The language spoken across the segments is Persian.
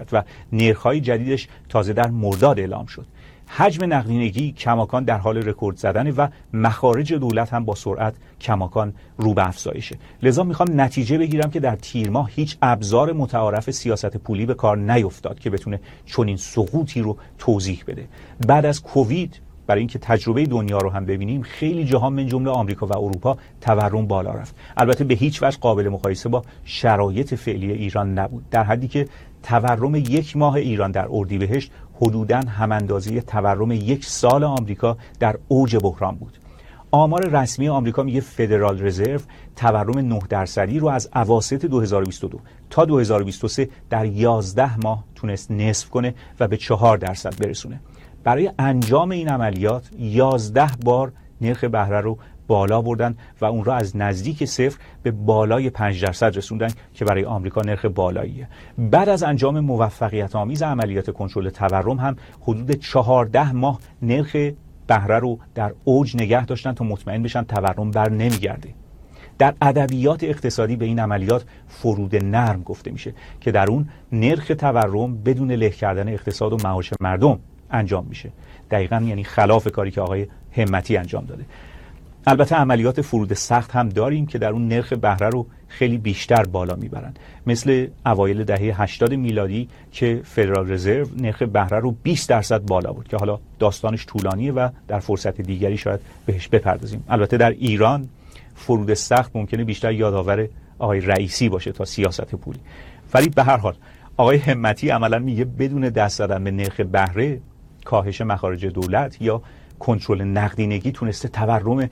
کرد و نرخ‌های جدیدش تازه در مرداد اعلام شد. حجم نقدینگی کماکان در حال رکورد زدن و مخارج دولت هم با سرعت کماکان رو به افزایشه. لذا میخوام نتیجه بگیرم که در تیر ماه هیچ ابزار متعارف سیاست پولی به کار نیفتاد که بتونه چنین سقوطی رو توضیح بده. بعد از کووید، برای اینکه تجربه دنیا رو هم ببینیم، خیلی جاها من جمله آمریکا و اروپا تورم بالا رفت. البته به هیچ وجه قابل مقایسه با شرایط فعلی ایران نبود، در حدی که تورم یک ماه ایران در اردیبهشت حدوداً هم اندازه تورم یک سال آمریکا در اوج بحران بود. آمار رسمی آمریکا میگه فدرال رزرو تورم 9% رو از اواسط 2022 تا 2023 در 11 ماه تونست نصف کنه و به 4% برسونه. برای انجام این عملیات 11 بار نرخ بهره رو بالا بردن و اون را از نزدیک صفر به بالای 5% رسوندن که برای آمریکا نرخ بالاییه. بعد از انجام موفقیت آمیز عملیات کنترل تورم هم حدود 14 ماه نرخ بهره رو در اوج نگه داشتن تا مطمئن بشن تورم بر نمیگرده. در ادبیات اقتصادی به این عملیات فرود نرم گفته میشه که در اون نرخ تورم بدون له کردن اقتصاد و معاش مردم انجام میشه. دقیقاً یعنی خلاف کاری که آقای همتی انجام داده. البته عملیات فرود سخت هم داریم که در اون نرخ بهره رو خیلی بیشتر بالا میبرن، مثل اوایل دهه 80 میلادی که فدرال رزرو نرخ بهره رو 20% بالا برد که حالا داستانش طولانیه و در فرصت دیگری شاید بهش بپردازیم. البته در ایران فرود سخت ممکنه بیشتر یادآور آقای رئیسی باشه تا سیاست پولی. ولی به هر حال آقای همتی عملا میگه بدون دست زدن به نرخ بهره، کاهش مخارج دولت یا کنترل نقدینگی تونسته تورم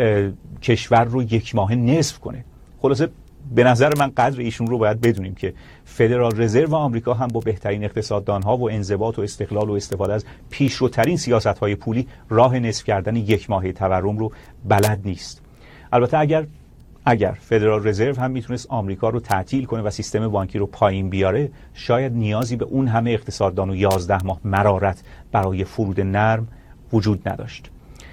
کشور رو یک ماه نصف کنه. خلاصه به نظر من قدر ایشون رو باید بدونیم که فدرال رزرو آمریکا هم با بهترین اقتصاددانها و انضباط و استقلال و استفاده از پیشروترین سیاست‌های پولی راه نصف کردن یک ماهه تورم رو بلد نیست. البته اگر فدرال رزرو هم میتونست آمریکا رو تعطیل کنه و سیستم بانکی رو پایین بیاره، شاید نیازی به اون همه اقتصاددان و 11 ماه مرارت برای فرود نرم وجود نداشت.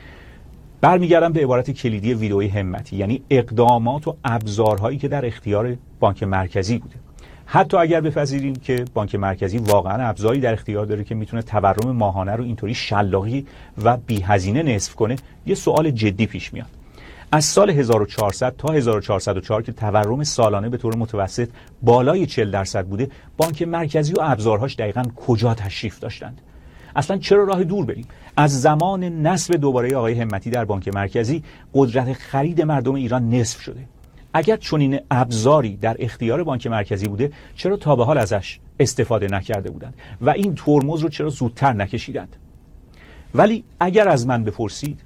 برمیگردم به عبارت کلیدی ویدئوی همتی، یعنی اقدامات و ابزارهایی که در اختیار بانک مرکزی بوده. حتی اگر بپذیریم که بانک مرکزی واقعا ابزاری در اختیار داره که میتونه تورم ماهانه رو اینطوری شلاقی و بی هزینه نصف کنه، یه سوال جدی پیش میاد. از سال 1400 تا 1404 که تورم سالانه به طور متوسط بالای 40% بوده، بانک مرکزی و ابزارهاش دقیقاً کجا تشریف داشتند؟ اصلا چرا راه دور بریم؟ از زمان نصب دوباره آقای همتی در بانک مرکزی قدرت خرید مردم ایران نصف شده. اگر چنین ابزاری در اختیار بانک مرکزی بوده، چرا تا به حال ازش استفاده نکرده بودند و این ترمز رو چرا زودتر نکشیدند؟ ولی اگر از من بپرسید،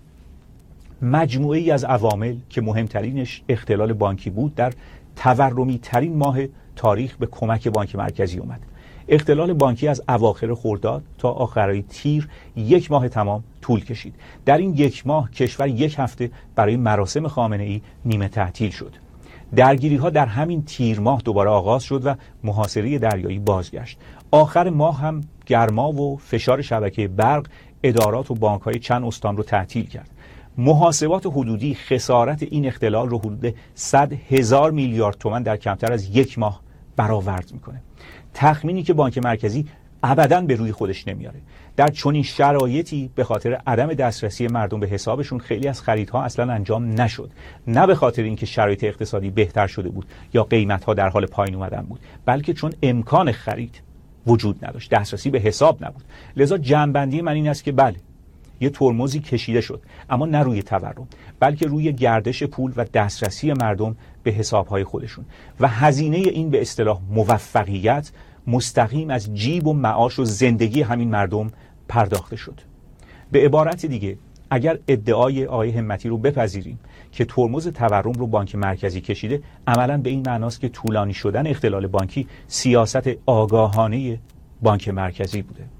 مجموعه ای از عوامل که مهمترینش اختلال بانکی بود در تورمی ترین ماه تاریخ به کمک بانک مرکزی اومد. اختلال بانکی از اواخر خرداد تا آخرای تیر یک ماه تمام طول کشید. در این یک ماه کشور یک هفته برای مراسم خامنه‌ای نیمه تعطیل شد. درگیری ها در همین تیر ماه دوباره آغاز شد و محاصره دریایی بازگشت. آخر ماه هم گرما و فشار شبکه برق ادارات و بانک‌های چند استان رو تعطیل کرد. محاسبات حدودی خسارت این اختلال رو حدود 100,000 میلیارد تومان در کمتر از یک ماه برآورد میکنه. تخمینی که بانک مرکزی ابداً به روی خودش نمیاره. در چنین شرایطی به خاطر عدم دسترسی مردم به حسابشون خیلی از خریدها اصلا انجام نشد. نه به خاطر اینکه شرایط اقتصادی بهتر شده بود یا قیمتها در حال پایین اومدن بود، بلکه چون امکان خرید وجود نداشت، دسترسی به حساب نبود. لذا جمع‌بندی من این است که بله، یه ترمزی کشیده شد، اما نه روی تورم، بلکه روی گردش پول و دسترسی مردم به حسابهای خودشون و هزینه این به اصطلاح موفقیت مستقیم از جیب و معاش و زندگی همین مردم پرداخته شد. به عبارت دیگه، اگر ادعای آقای همتی رو بپذیریم که ترمز تورم رو بانک مرکزی کشیده، عملاً به این معناست که طولانی شدن اختلال بانکی سیاست آگاهانه بانک مرکزی بوده.